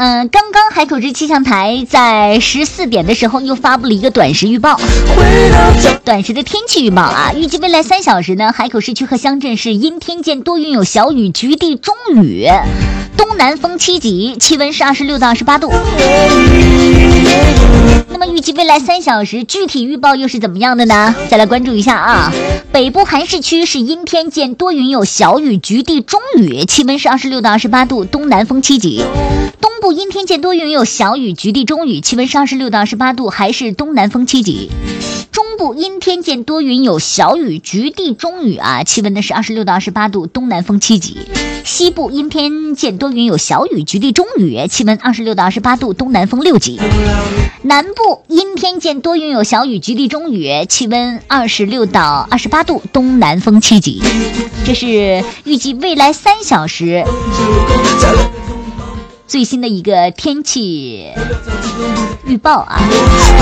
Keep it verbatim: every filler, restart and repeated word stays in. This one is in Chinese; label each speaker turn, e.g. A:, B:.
A: 嗯，刚刚海口市气象台在十四点的时候又发布了一个短时预报，短时的天气预报啊，预计未来三小时呢，海口市区和乡镇是阴天见多云有小雨，局地中雨，东南风七级，气温是二十六到二十八度。那么预计未来三小时具体预报又是怎么样的呢？再来关注一下啊，北部韩市区是阴天见多云有小雨，局地中雨，气温是二十六到二十八度，东南风七级。东部阴天见多云有小雨，局地中雨，气温是二十六到二十八度，还是东南风七级。中部阴天见多云有小雨，局地中雨啊，气温呢是二十六到二十八度，东南风七级。西部阴天见多云有小雨，局地中雨，气温二十六到二十八度，东南风六级。南部阴天见多云有小雨，局地中雨，气温二十六到二十八度，东南风七级。这是预计未来三小时最新的一个天气预报啊。